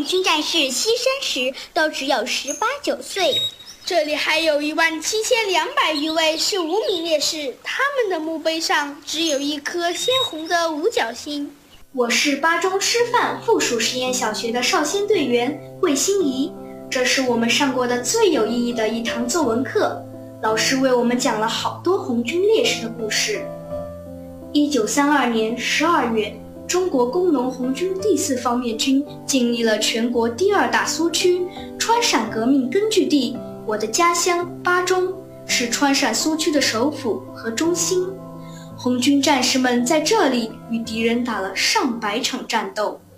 红军战士牺牲时都只有18、19岁。 这里还有17200余位是无名烈士，他们的墓碑上只有一颗鲜红的五角星。 我是八中师范附属实验小学的少先队员魏欣怡，这是我们上过的最有意义的一堂作文课，老师为我们讲了好多红军烈士的故事。1932年12月，中国工农红军第4方面军经历了全国第2大苏区川陕革命根据地，我的家乡巴中是川陕苏区的首府和中心。红军战士们在这里与敌人打了上百场战斗。